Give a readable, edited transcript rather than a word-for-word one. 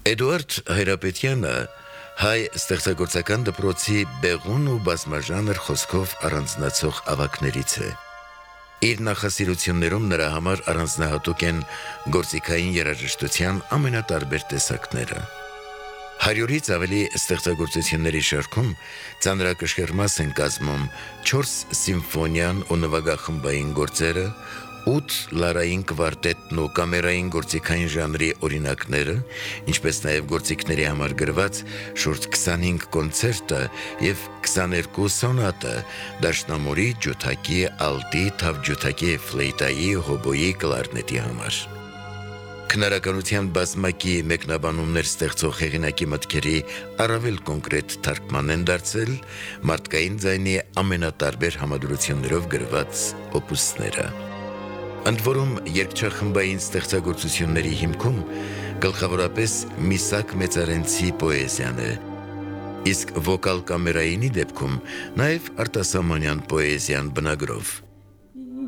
Էդուարդ Հայրապետյանը հայ ստեղծագործական դպրոցի բեղուն ու բազմաժանր խոսքով առանձնացող ավագներից է։ Իր նախասիրություններում նրա համար առանձնահատուկ են գործիքային երաժշտության ամենատարբեր տեսակները։ 100-ից ավելի ստեղծագործությունների շարքում ծանրակշիռ մաս են կազմում 4 սիմֆոնիան ու նվագախմբային գործերը, 8 լարային կվարտետն ու կամերային գործիքային ժանրի օրինակները, ինչպես նաև գործիքների համար գրված շուրջ 25 կոնցերտը և 22 սոնատը դաշնամուրի, ջութակի, ալտի, թավջութակի, ֆլեյտայի, հոբոյի, կլարնետի համար։ Քնարականության բազմակի մեկնաբանումներ ստեղծող հեղինակի մտքերի առավել կոնկրետ թարգման են դարձել մարդկային ձայնի ամենատարբեր համադրություններով գրված օպուսները։ Ընդ որում երգչախմբային ստեղծագործությունների հիմքում գլխավորապես Միսակ Մեծարենցի պոեզիան է, իսկ վոկալ կամերայինի դեպքում նաև Արտասամանյան պոեզիան բնագրով։